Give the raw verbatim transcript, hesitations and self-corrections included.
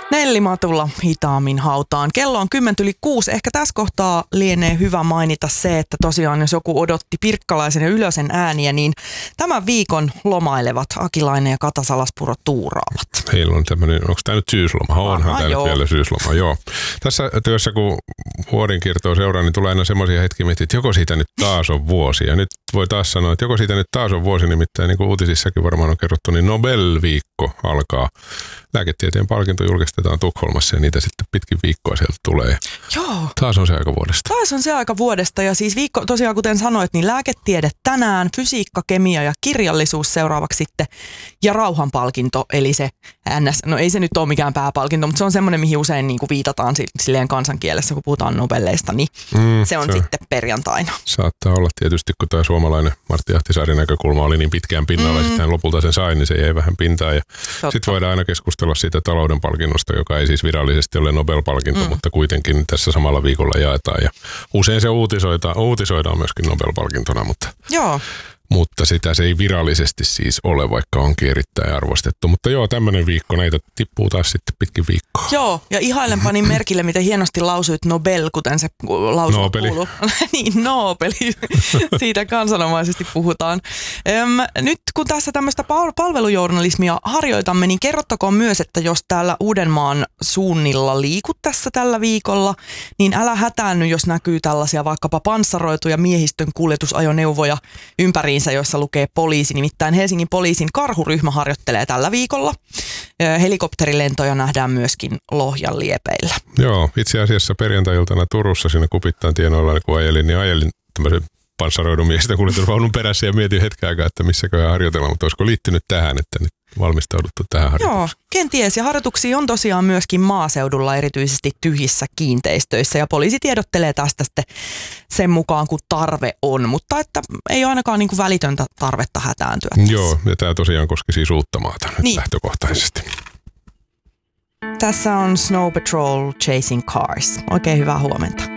Nelli Matula hitaammin hautaan. Kello on kymmentä yli kuusi. Ehkä tässä kohtaa lienee hyvä mainita se, että tosiaan jos joku odotti Pirkkalaisen ja Ylösen ääniä, niin tämän viikon lomailevat Akilainen ja Kata Salaspuro tuuraavat. Heillä on tämmöinen, onko tämä nyt syysloma? Onhan tämä nyt vielä syysloma, joo. Tässä työssä kun vuorinkiertoa seuraa, niin tulee aina semmoisia hetkiä, että joko siitä nyt taas on vuosi. Ja nyt voi taas sanoa, että joko siitä nyt taas on vuosi, nimittäin niin kuin uutisissakin varmaan on kerrottu, niin Nobel-viikko alkaa. Lääketieteen palkinto julkistetaan Tukholmassa ja niitä sitten pitkin viikkoa sieltä tulee. Joo. Taas on se aika vuodesta. Taas on se aika vuodesta ja siis viikko, tosiaan kuten sanoit, niin lääketiede tänään, fysiikka, kemia ja kirjallisuus seuraavaksi sitten ja rauhanpalkinto, eli se N S, no ei se nyt ole mikään pääpalkinto, mutta se on semmoinen, mihin usein niin kuin viitataan silleen kansankielessä, kun puhutaan Nobelleista, niin mm, se on se sitten perjantaina. Saattaa olla tietysti, kun tämä suomalainen Martti Ahtisaarin näkökulma oli niin pitkään pinnalla, mm. ja sitten lopulta sen sai, niin se jäi vähän pintaan ja sitten voidaan aina keskustella siitä talouden palkinnosta, joka ei siis virallisesti ole Nobel-palkinto, mm. mutta kuitenkin tässä samalla viikolla jaetaan. Ja usein se uutisoidaan, uutisoidaan myöskin Nobel-palkintona, mutta, joo. mutta sitä se ei virallisesti siis ole, vaikka onkin erittäin arvostettu. Mutta joo, tämmöinen viikko, näitä tippuu taas sitten pitkin viikkoa. Joo, ja ihailen panin merkille, miten hienosti lausuit Nobel, kuten se lausuma Nobeli. kuuluu. niin, Nobeli. Siitä kansanomaisesti puhutaan. Öm, nyt kun tässä tämmöistä pal- palvelujournalismia harjoitamme, niin kerrottakoon myös, että jos täällä Uudenmaan suunnilla liikut tässä tällä viikolla, niin älä hätäänny, jos näkyy tällaisia vaikkapa panssaroituja miehistön kuljetusajoneuvoja ympäriinsä, joissa lukee poliisi. Nimittäin Helsingin poliisin karhuryhmä harjoittelee tällä viikolla. Helikopterilentoja nähdään myöskin Lohjan liepeillä. Joo, itse asiassa perjantai-iltana Turussa siinä Kupittaan tienoilla, kun ajelin, niin ajelin tämmöisen panssaroidun miehistä kuljetusvaunun perässä ja mietin hetken aikaa, että missäköhän harjoitellaan, mutta olisiko liittynyt tähän, että nyt valmistauduttu tähän harjoitukseen? Joo, kenties. Ja harjoituksia on tosiaan myöskin maaseudulla, erityisesti tyhjissä kiinteistöissä. Ja poliisi tiedottelee tästä sitten sen mukaan, kun tarve on. Mutta että ei ole ainakaan niin kuin välitöntä tarvetta hätääntyä tässä. Joo, ja tämä tosiaan koski siis Uuttamaata nyt niin. lähtökohtaisesti. Tässä on Snow Patrol Chasing Cars. Oikein hyvää huomenta.